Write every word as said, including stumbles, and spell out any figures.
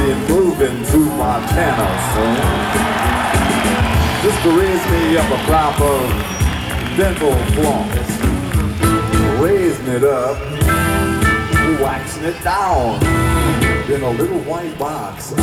be moving to Montana soon, just to raise me up a crop of dental floss, raising it up, waxing it down in a little white box.